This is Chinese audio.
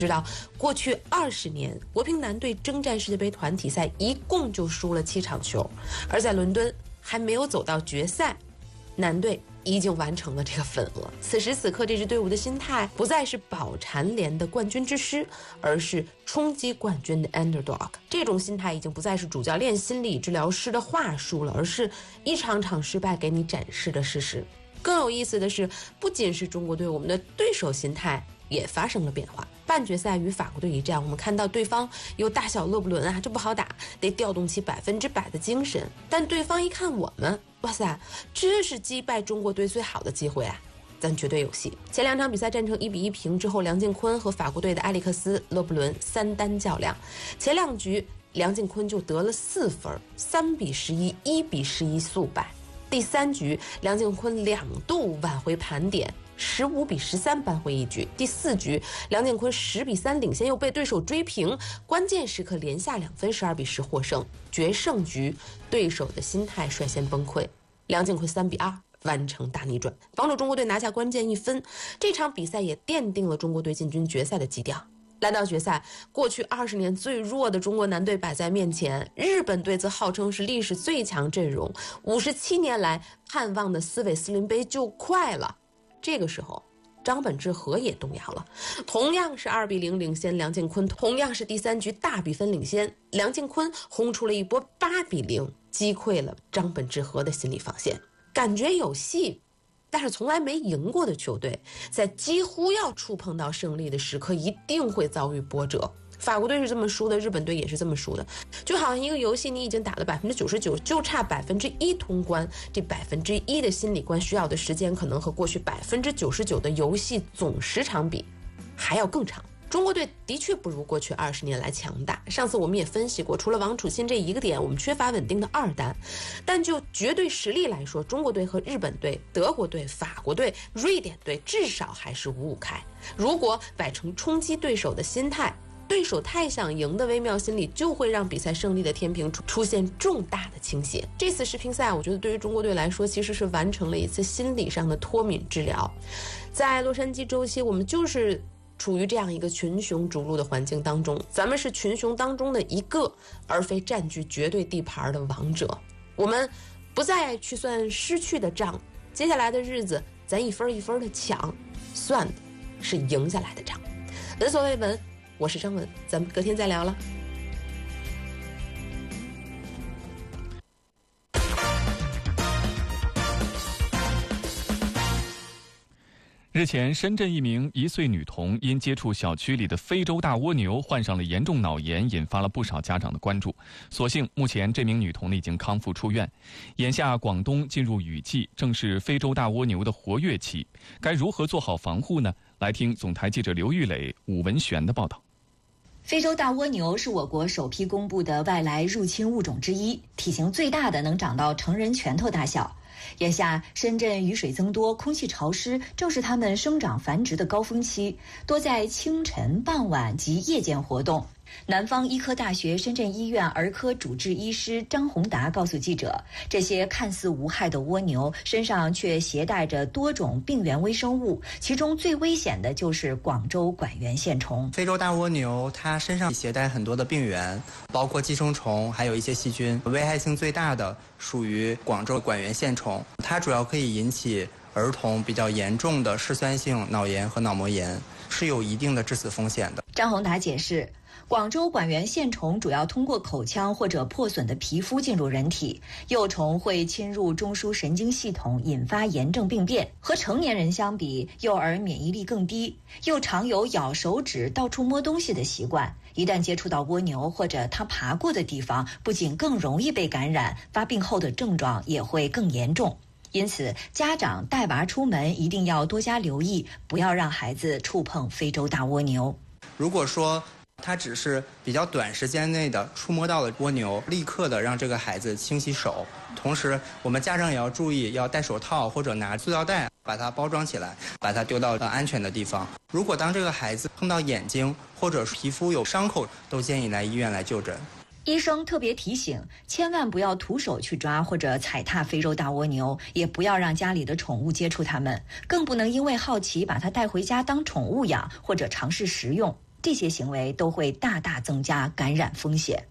知道过去20年，国乒男队征战世界杯团体赛一共就输了7场球，而在伦敦还没有走到决赛，男队已经完成了这个份额。此时此刻，这支队伍的心态不再是保蝉联的冠军之师，而是冲击冠军的 underdog。 这种心态已经不再是主教练心理治疗师的话术了，而是一场场失败给你展示的事实。更有意思的是，不仅是中国队，我们的对手心态也发生了变化。半决赛与法国队一战，我们看到对方有大小勒布伦啊，这不好打，得调动起100%的精神。但对方一看我们，哇塞，这是击败中国队最好的机会啊，咱绝对有戏。前2场比赛战成1-1平之后，梁靖昆和法国队的埃里克斯、勒布伦3单较量，前2局梁靖昆就得了4分，3-11、1-11速败。第3局，梁靖昆2度挽回盘点，15-13扳回一局。第4局，梁靖昆10-3领先，又被对手追平，关键时刻连下2分，12-10获胜。决胜局，对手的心态率先崩溃，梁靖昆3-2完成大逆转，帮助中国队拿下关键1分。这场比赛也奠定了中国队进军决赛的基调。来到决赛，过去20年最弱的中国男队摆在面前，日本队则号称是历史最强阵容，57年来盼望的斯韦斯林杯就快了。这个时候，张本智和也动摇了，同样是2-0领先梁靖昆，同样是第3局大比分领先，梁靖昆轰出了一波8-0，击溃了张本智和的心理防线。感觉有戏，但是从来没赢过的球队，在几乎要触碰到胜利的时刻，一定会遭遇波折。法国队是这么输的，日本队也是这么输的，就好像一个游戏你已经打了99%，就差1%通关，这1%的心理关需要的时间，可能和过去99%的游戏总时长比还要更长。中国队的确不如过去20年来强大，上次我们也分析过，除了王楚钦这一个点，我们缺乏稳定的2单。但就绝对实力来说，中国队和日本队、德国队、法国队、瑞典队至少还是5-5开。如果摆成冲击对手的心态，对手太想赢的微妙心理就会让比赛胜利的天平出现重大的倾斜。这次世乒赛，我觉得对于中国队来说，其实是完成了一次心理上的脱敏治疗。在洛杉矶周期，我们就是处于这样一个群雄逐鹿的环境当中，咱们是群雄当中的一个，而非占据绝对地盘的王者。我们不再去算失去的账，接下来的日子咱一分一分的抢，算的是赢下来的账。闻所未闻，我是张文，咱们隔天再聊了。 日前，深圳一名1岁女童因接触小区里的非洲大蜗牛患上了严重脑炎，引发了不少家长的关注。所幸目前这名女童已经康复出院。眼下广东进入雨季，正是非洲大蜗牛的活跃期，该如何做好防护呢？来听总台记者刘玉磊、武文璇的报道。 非洲大蜗牛是我国首批公布的外来入侵物种之一，体型最大的能长到成人拳头大小。眼下深圳雨水增多，空气潮湿，正是它们生长繁殖的高峰期，多在清晨、傍晚及夜间活动。南方医科大学深圳医院儿科主治医师张宏达告诉记者，这些看似无害的蜗牛身上却携带着多种病原微生物，其中最危险的就是广州管源线虫。 非洲大蜗牛它身上携带很多的病原，包括寄生虫，还有一些细菌。危害性最大的属于广州管源线虫，它主要可以引起儿童比较严重的嗜酸性脑炎和脑膜炎，是有一定的致死风险的。 张宏达解释，广州管源线虫主要通过口腔或者破损的皮肤进入人体，幼虫会侵入中枢神经系统，引发炎症病变。和成年人相比，幼儿免疫力更低，又常有咬手指、到处摸东西的习惯。一旦接触到蜗牛或者它爬过的地方，不仅更容易被感染，发病后的症状也会更严重。因此，家长带娃出门一定要多加留意，不要让孩子触碰非洲大蜗牛。 如果说它只是比较短时间内的触摸到了蜗牛，立刻的让这个孩子清洗手。同时，我们家长也要注意，要戴手套或者拿塑料袋把它包装起来，把它丢到安全的地方。如果当这个孩子碰到眼睛或者皮肤有伤口，都建议来医院来就诊。 医生特别提醒，千万不要徒手去抓或者踩踏非洲大蜗牛，也不要让家里的宠物接触它们，更不能因为好奇把它带回家当宠物养或者尝试食用。 这些行为都会大大增加感染风险。